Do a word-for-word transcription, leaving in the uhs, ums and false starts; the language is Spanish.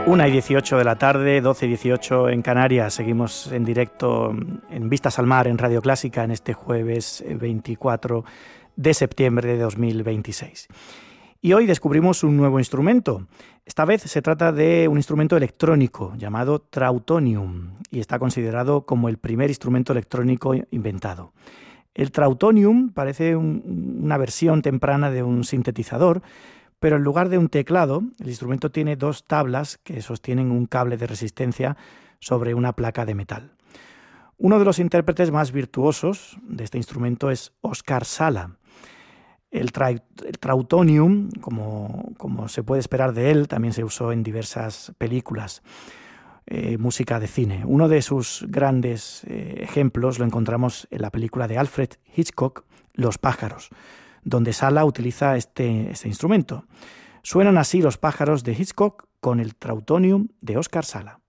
una y dieciocho de la tarde, doce y dieciocho en Canarias. Seguimos en directo en Vistas al Mar en Radio Clásica en este jueves veinticuatro de septiembre de dos mil veintiséis. Y hoy descubrimos un nuevo instrumento. Esta vez se trata de un instrumento electrónico llamado trautonium y está considerado como el primer instrumento electrónico inventado. El trautonium parece un, una versión temprana de un sintetizador, pero en lugar de un teclado, el instrumento tiene dos tablas que sostienen un cable de resistencia sobre una placa de metal. Uno de los intérpretes más virtuosos de este instrumento es Oskar Sala. El, tra el trautonium, como, como se puede esperar de él, también se usó en diversas películas, eh, música de cine. Uno de sus grandes eh, ejemplos lo encontramos en la película de Alfred Hitchcock, Los pájaros, donde Sala utiliza este, este instrumento. Suenan así los pájaros de Hitchcock con el trautonium de Oskar Sala.